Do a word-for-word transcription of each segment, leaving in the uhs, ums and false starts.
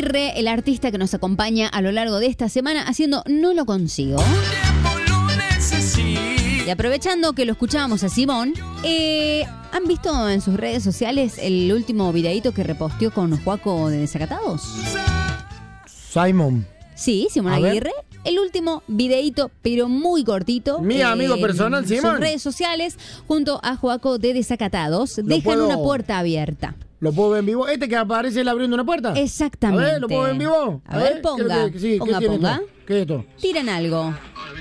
Aguirre, el artista que nos acompaña a lo largo de esta semana haciendo No lo consigo. Y aprovechando que lo escuchábamos a Simón, eh, ¿han visto en sus redes sociales el último videíto que reposteó con Juaco de Desacatados? Simón. Sí, Simón A Aguirre. ver. El último videíto, pero muy cortito. Mi eh, amigo personal, en Simón. sus redes sociales, junto a Juaco de Desacatados, Lo dejan puedo- una puerta abierta. ¿Lo puedo ver en vivo? ¿Este que aparece él abriendo una puerta? Exactamente. A ver, ¿lo puedo ver en vivo? A ver, ponga, ¿qué es lo que- sí, ponga, ¿qué tiene ponga. esto? ¿Qué es esto? Tiran algo.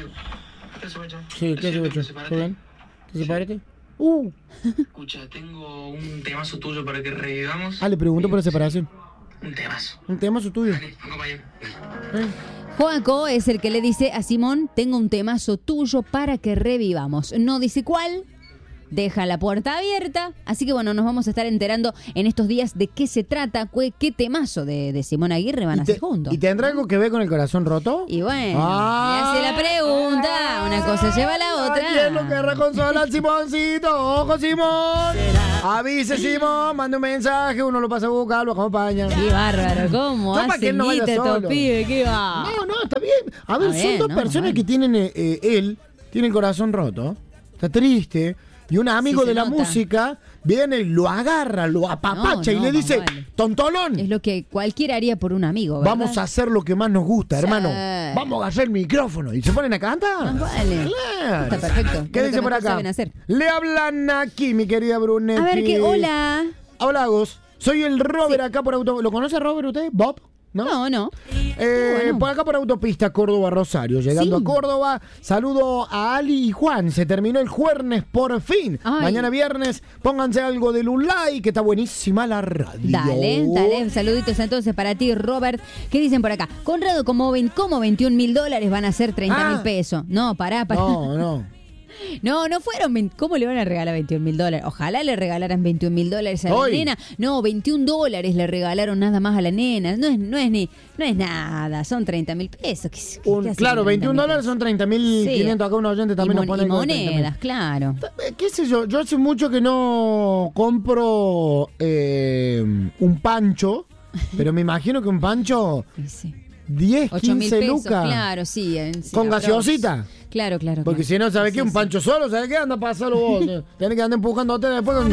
Sí, ¿qué es esto? ¿Todo bien? ¿Qué se parece? Uh. Escucha, tengo un temazo tuyo para que revivamos. Ah, le pregunto por la separación. Un temazo. Un tema su tuyo. Dale, acompáñame. ¿Eh? Juaco es el que le dice a Simón, tengo un temazo tuyo para que revivamos. No dice cuál, deja la puerta abierta. Así que bueno, nos vamos a estar enterando en estos días de qué se trata, qué, qué temazo de, de Simón Aguirre van a ¿Y, te- hacer juntos. ¿Y tendrá algo que ver con el corazón roto? Y bueno, Ah. le hace la pregunta, una cosa lleva a la otra. ¿Quién lo querrá consolar, Simoncito? ¡Ojo, Simón! Avise, Simón, mande un mensaje, uno lo pasa a buscar, lo acompaña. Qué bárbaro, ¿cómo No, para que hace él no vaya guita estos solo. pibes? ¿Qué va? No, no, está bien. A ver, Está son bien, dos no, personas bueno. que tienen, eh, eh, él tiene el corazón roto, está triste, y un amigo Sí, se de la nota. música viene, lo agarra, lo apapacha No, y no, le más dice, vale. tontolón, Es lo que cualquiera haría por un amigo, ¿verdad? vamos a hacer lo que más nos gusta, Sí. hermano. Vamos a agarrar el micrófono. Y se ponen a cantar. Más vale. Claro. Está perfecto. ¿Qué Es lo dice que por mejor acá? saben hacer. Le hablan aquí, mi querida Brunetti. A ver, que hola. Hola, Agus. Soy el Robert Sí. acá por auto. ¿Lo conoce Robert usted? ¿Bob? ¿No? No, no. Eh, Bueno. Por acá por autopista Córdoba-Rosario, llegando Sí. a Córdoba, saludo a Ali y Juan, se terminó el jueves por fin. Ay. Mañana viernes, pónganse algo de Lulay, que está buenísima la radio. Dale, dale, saluditos entonces para ti, Robert. ¿Qué dicen por acá? Conrado, como, vein- como veintiún mil dólares van a ser treinta mil Ah. pesos. No, pará, pará. No, no. No, no fueron. veinte ¿Cómo le van a regalar veintiún mil dólares? Ojalá le regalaran veintiún mil dólares a la Hoy. nena. No, veintiún dólares le regalaron nada más a la nena. No es, no es ni, no es nada, son treinta mil pesos. ¿Qué, qué- Un- qué hacen claro, con veintiún treinta mil dólares son treinta mil quinientos. Acá un oyente también y, nos mon- pone y algo de treinta mil. monedas, claro. Eh, ¿Qué sé yo? Yo hace mucho que no compro eh, un pancho, pero me imagino que un pancho Sí, sí. diez, ocho mil quince pesos, lucas. claro, sí. en- sí, ¿Con aprox. gaseosita? Claro, claro. Porque claro. si no, ¿sabes Sí, qué? Un sí. pancho solo, ¿sabes qué? Anda a pasarlo vos. Tienes que andar empujándote después con...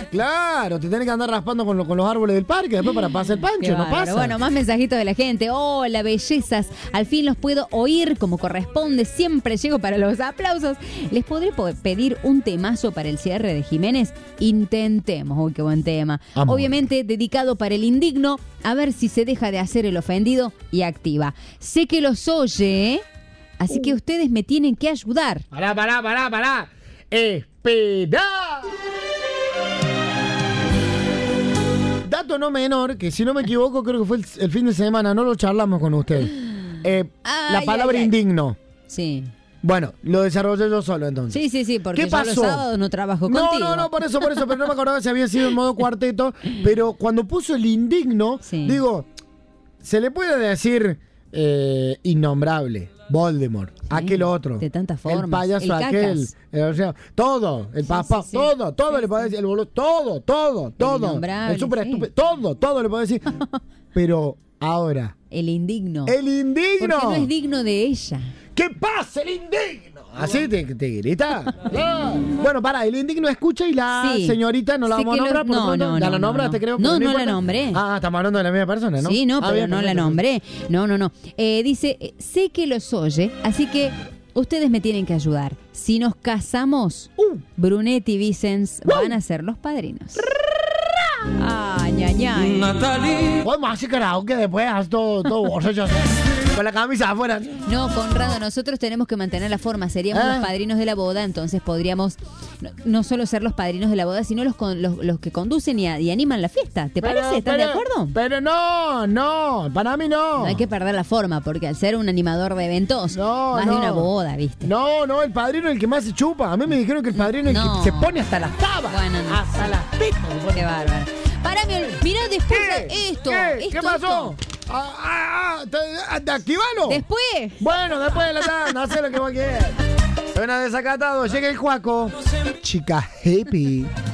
Claro, te tienes que andar raspando con, lo- con los árboles del parque después para pasar el pancho, Qué no bárbaro. pasa. Bueno, más mensajitos de la gente. Hola, bellezas. Al fin los puedo oír como corresponde. Siempre llego para los aplausos. ¿Les podré po- pedir un temazo para el cierre de Jiménez? Intentemos. Uy, qué buen tema. Amor. Obviamente dedicado para el indigno. A ver si se deja de hacer el ofendido y activa. Sé que los oye, ¿eh? Así que ustedes me tienen que ayudar. Pará, pará, pará, pará. ¡Espera! Dato no menor, que si no me equivoco, creo que fue el, el fin de semana, no lo charlamos con usted. Eh, la Ay, palabra ay, ay. indigno. Sí. Bueno, lo desarrollé yo solo entonces. Sí, sí, sí, porque ¿Qué yo los pasó? sábados no trabajo No, contigo. no, no, por eso, por eso, pero no me acordaba si había sido en modo cuarteto. Pero cuando puso el indigno, Sí. digo, se le puede decir eh, innombrable, Voldemort, aquel otro. de tantas formas. El payaso El aquel. cacas. eh, o sea, todo, el Sí, papá, sí, sí. todo, todo Sí, le puede sí. decir, el boludo, todo, todo, todo. innombrable, El súper sí. estúpido, todo, todo le puede decir. Pero ahora, El indigno. el indigno. Porque no es digno de ella. ¿Qué pasa, el indigno? Así te, te grita. Ah. Bueno, para, el indigno escucha y la Sí. señorita no la Sí vamos a que lo- nombrar. por no, pronto. no, ¿Ya no, la no, nombraste, no. creo? No, pero no la importa. nombré. Ah, estamos hablando de la misma persona, ¿no? Sí, no, Ah, pero bien, no la perfecto. nombré. No, no, no. Eh, dice, eh, sé que los oye, así que ustedes me tienen que ayudar. Si nos casamos, Uh. Brunetti y Vicens van a ser los padrinos. Ay, ay, ay. Podemos hacer karaoke después, haz todo, todo borracho, así, con la camisa afuera. No, Conrado, nosotros tenemos que mantener la forma. Seríamos Ah. los padrinos de la boda, entonces podríamos no, no solo ser los padrinos de la boda, sino los, con- los, los que conducen y, a- y animan la fiesta. ¿Te Pero- parece? ¿Estás de pero- acuerdo? Pero no, no, para mí no. No hay que perder la forma, porque al ser un animador de eventos, No, más no. de una boda, ¿viste? No, no, el padrino es el que más se chupa. A mí me dijeron que el padrino es el No. que se pone hasta las tabas. Bueno, no. Hasta las pitas se pone. Qué bárbaro. Para mí, mirá después ¿Qué? de esto. ¿Qué? esto, ¿Qué pasó? esto. Ah, ah, ah, te- te- activalo. Después. Bueno, después de la tanda, haz lo que vos quieras. Suena desacatado, llega el Juaco. Chica happy.